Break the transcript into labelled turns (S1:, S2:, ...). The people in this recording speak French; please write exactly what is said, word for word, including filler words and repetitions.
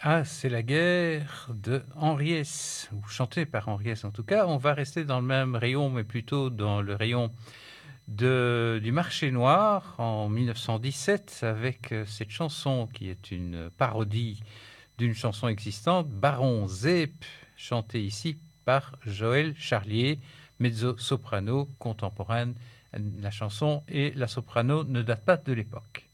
S1: Ah, c'est la guerre de Henri Hess, ou chantée par Henri Hess en tout cas. On va rester dans le même rayon, mais plutôt dans le rayon de du marché noir en mille neuf cent dix-sept avec, heu, cette chanson qui est une parodie d'une chanson existante, Baron Zepp, chantée ici par Joël Charlier, mezzo-soprano contemporaine. La chanson et la soprano ne datent pas de l'époque.